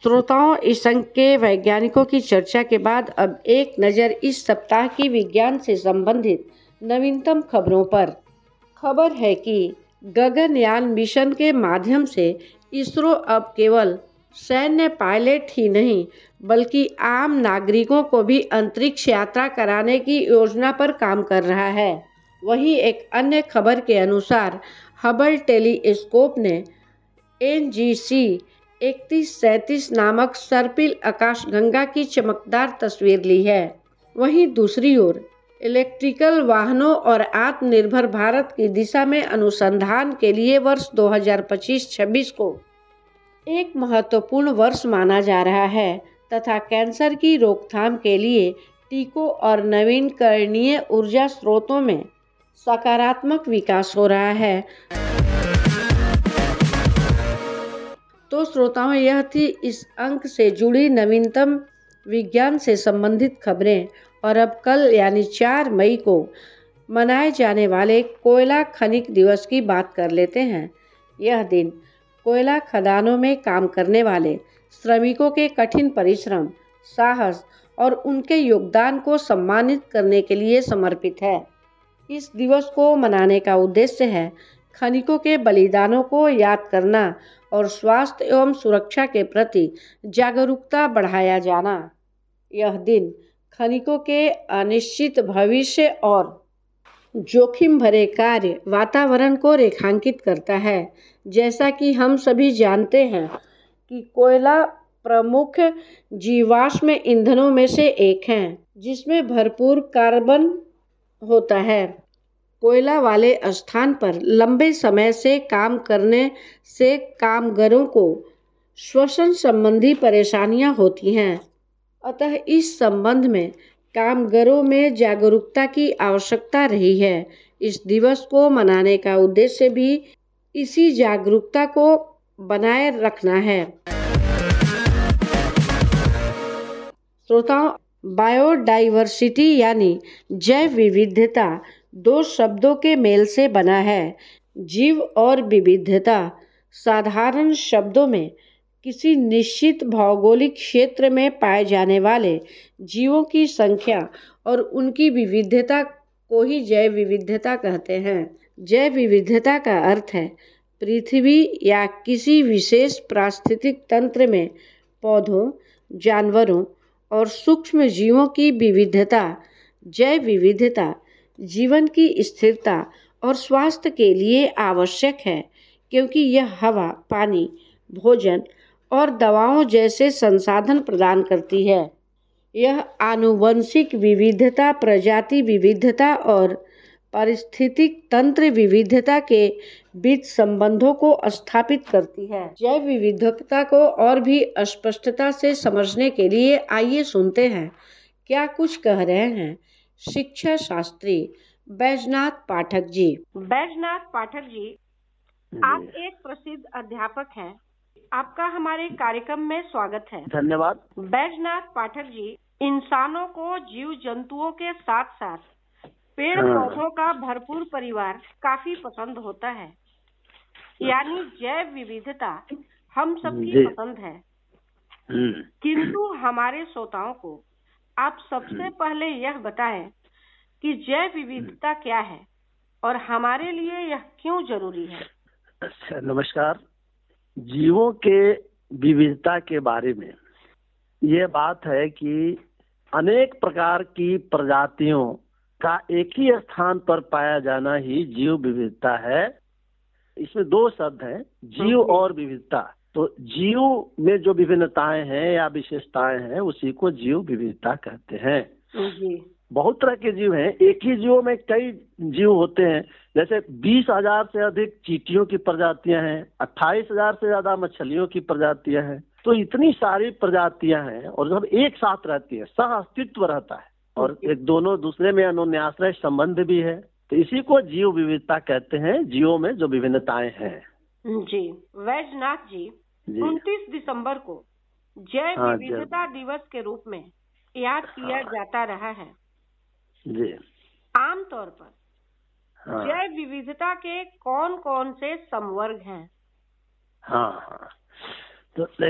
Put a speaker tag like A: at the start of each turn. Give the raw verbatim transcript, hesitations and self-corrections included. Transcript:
A: श्रोताओं, इस अंक के वैज्ञानिकों की चर्चा के बाद अब एक नज़र इस सप्ताह की विज्ञान से संबंधित नवीनतम खबरों पर। खबर है कि गगनयान मिशन के माध्यम से इसरो अब केवल सैन्य पायलट ही नहीं बल्कि आम नागरिकों को भी अंतरिक्ष यात्रा कराने की योजना पर काम कर रहा है। वहीं एक अन्य खबर के अनुसार हबल टेलीस्कोप ने एन जी सी इकतीस सैंतीस नामक सर्पिल आकाशगंगा की चमकदार तस्वीर ली है। वहीं दूसरी ओर इलेक्ट्रिकल वाहनों और आत्मनिर्भर भारत की दिशा में अनुसंधान के लिए वर्ष दो हज़ार पच्चीस छब्बीस को एक महत्वपूर्ण वर्ष माना जा रहा है तथा कैंसर की रोकथाम के लिए टीकों और नवीनकरणीय ऊर्जा स्रोतों में सकारात्मक विकास हो रहा है। तो श्रोताओं, यह थी इस अंक से जुड़ी नवीनतम विज्ञान से संबंधित खबरें। और अब कल यानी चार मई को मनाए जाने वाले कोयला खनिक दिवस की बात कर लेते हैं। यह दिन कोयला खदानों में काम करने वाले श्रमिकों के कठिन परिश्रम, साहस और उनके योगदान को सम्मानित करने के लिए समर्पित है। इस दिवस को मनाने का उद्देश्य है खनिकों के बलिदानों को याद करना और स्वास्थ्य एवं सुरक्षा के प्रति जागरूकता बढ़ाया जाना। यह दिन खनिकों के अनिश्चित भविष्य और जोखिम भरे कार्य वातावरण को रेखांकित करता है। जैसा कि हम सभी जानते हैं कि कोयला प्रमुख जीवाश्म ईंधनों में से एक है जिसमें भरपूर कार्बन होता है। कोयला वाले स्थान पर लंबे समय से काम करने से कामगारों को श्वसन संबंधी परेशानियां होती हैं। अतः इस संबंध में कामगारों में जागरूकता की आवश्यकता रही है। इस दिवस को मनाने का उद्देश्य भी इसी जागरूकता को बनाए रखना है। श्रोताओं, बायोडाइवर्सिटी यानी जैव विविधता दो शब्दों के मेल से बना है। जीव और विविधता साधारण शब्दों में किसी निश्चित भौगोलिक क्षेत्र में पाए जाने वाले जीवों की संख्या और उनकी विविधता को ही जैव विविधता कहते हैं। जैव विविधता का अर्थ है पृथ्वी या किसी विशेष पारिस्थितिक तंत्र में पौधों, जानवरों और सूक्ष्म जीवों की विविधता। जैव विविधता जीवन की स्थिरता और स्वास्थ्य के लिए आवश्यक है क्योंकि यह हवा, पानी, भोजन और दवाओं जैसे संसाधन प्रदान करती है। यह आनुवंशिक विविधता, प्रजाति विविधता और पारिस्थितिक तंत्र विविधता के बीच संबंधों को स्थापित करती है। जैव विविधता को और भी स्पष्टता से समझने के लिए आइए सुनते हैं क्या कुछ कह रहे हैं शिक्षा शास्त्री बैजनाथ पाठक जी। बैजनाथ पाठक जी, आप एक प्रसिद्ध अध्यापक हैं। आपका हमारे कार्यक्रम में स्वागत है।
B: धन्यवाद।
A: बैजनाथ पाठक जी, इंसानों को जीव जंतुओं के साथ साथ पेड़ पौधों का भरपूर परिवार काफी पसंद होता है, यानी जैव विविधता हम सबकी पसंद है। किंतु हमारे श्रोताओं को आप सबसे पहले यह बताएं कि जैव विविधता क्या है और हमारे लिए यह क्यों जरूरी है।
B: अच्छा, नमस्कार। जीवों के विविधता के बारे में ये बात है कि अनेक प्रकार की प्रजातियों का एक ही स्थान पर पाया जाना ही जीव विविधता है। इसमें दो शब्द हैं, जीव और विविधता। तो जीव में जो विभिन्नताएं हैं या विशेषताएं हैं उसी को जीव विविधता कहते हैं।
A: जी।
B: बहुत तरह के जीव हैं। एक ही जीव में कई जीव होते हैं। जैसे बीस हजार से अधिक चींटियों की प्रजातियां हैं, अट्ठाईस हजार से ज्यादा मछलियों की प्रजातियां हैं। तो इतनी सारी प्रजातियां हैं और जब एक साथ रहती है, सह अस्तित्व रहता है और एक दोनों दूसरे में अन्योन्याश्रय संबंध भी है। तो इसी को जीव विविधता कहते हैं, जीवों में जो विभिन्नताएं हैं।
A: जी। वैजनाथ जी, उनतीस दिसंबर को जैव
B: हाँ,
A: विविधता दिवस के रूप में याद किया
B: हाँ,
A: जाता रहा है।
B: जी।
A: आमतौर पर
B: हाँ,
A: जैव विविधता के कौन कौन से समवर्ग हैं?
B: हाँ, हाँ। तो